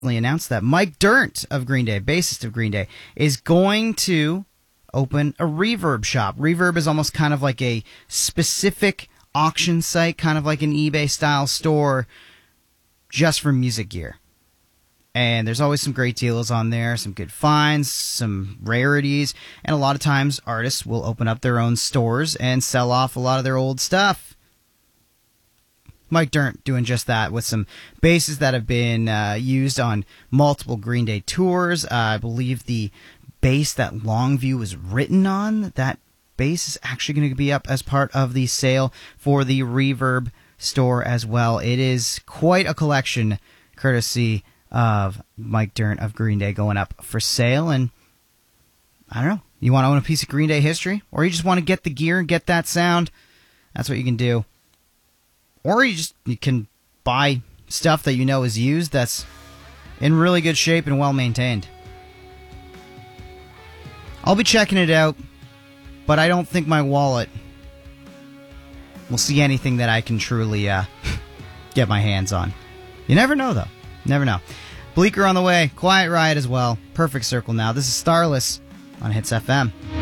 announced that Mike Dirnt of Green Day, bassist of Green Day, is going to open a Reverb shop. Reverb is almost kind of like a specific auction site, kind of like an eBay-style store just for music gear. And there's always some great deals on there, some good finds, some rarities, and a lot of times artists will open up their own stores and sell off a lot of their old stuff. Mike Dirnt doing just that with some basses that have been used on multiple Green Day tours. I believe the bass that Longview was written on, that bass is actually going to be up as part of the sale for the Reverb store as well. It is quite a collection, courtesy of Mike Dirnt of Green Day, going up for sale. And I don't know, you want to own a piece of Green Day history, or you just want to get the gear and get that sound, that's what you can do. Or you can buy stuff that you know is used that's in really good shape and well maintained. I'll be checking it out, but I don't think my wallet will see anything that I can truly get my hands on. You never know, though. Never know. Bleaker on the way. Quiet Riot as well. Perfect Circle now. This is Starless on Hits FM.